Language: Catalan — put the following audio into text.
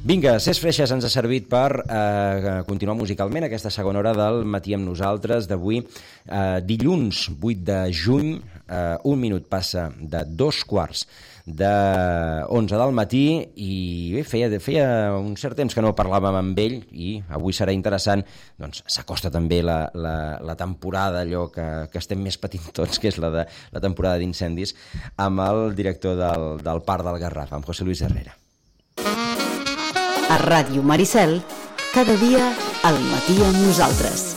Vinga, Ses Freixes ens ha servit per continuar musicalment aquesta segona hora del Matí amb nosaltres d'avui, dilluns 8 de juny, un minut passa de 2:15 del matí i bé, feia un cert temps que no parlàvem amb ell i avui serà interessant, doncs s'acosta també la temporada, allò que estem més patint tots, que és la temporada d'incendis, amb el director del Parc del Garraf, amb José Luis Herrera. A Ràdio Maricel, cada dia al matí amb nosaltres.